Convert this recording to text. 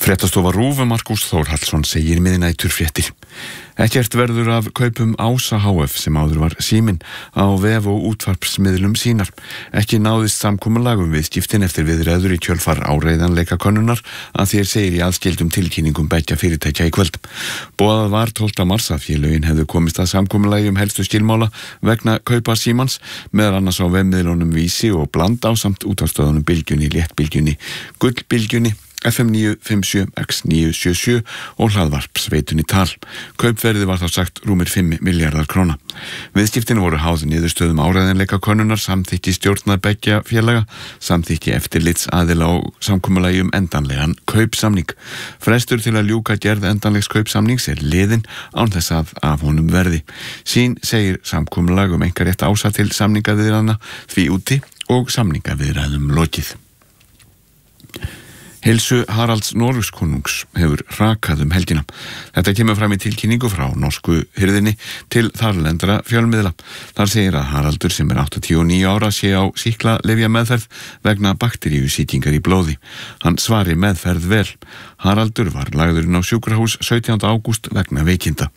Fréttastofa RÚV Markús Þórhallsson segir miðnæturfréttir. Ekkert verður af kaupum Ása HF sem áður var Síminn á vef og útvarpsmiðlum sínar. Ekki náðist samkomulag viðskiptin eftir viðræður í kjölfar áreiðanleikakönnunar að þér segir í aðskildum tilkynningum beggja fyrirtækja í kvöld. Boðað var 12. mars að félögin hefðu komist að samkomulagi helstu skilmála vegna kaupa Símans, meðal annars á vefmiðlunum Vísi og Bland ásamt útvarpsstöðunum Bylgjunni, Léttbylgjunni, Gullbylgjunni, FM 957, X977 og hlaðvarpsveitunni Tal. Kaupverðið var þá sagt rúmir 5 milliardar króna. Viðskiptin voru háð niðurstöðum áreiðanleikakönnunar, samþykki stjórnar beggja félaga, samþykki eftirlitsaðila og samkomulagi endanlegan kaupsamning. Frestur til að ljúka gerð endanlegs kaupsamnings liðinn án þess að af honum verði. Sín segir samkomulag einkarétt Ása til samningaviðræðna því úti og samningaviðræðum lokið. Heilsu Haralds Noregskonungs hefur hrakað helgina. Þetta kemur fram í tilkynningu frá norsku hirðinni til þarlendra fjölmiðla. Þar segir að Haraldur sem 89 ára sé á sýklalyfjameðferð vegna bakteríusýkingar í blóði. Hann svari meðferð vel. Haraldur var lagður inn á sjúkrahús 17. ágúst vegna veikinda.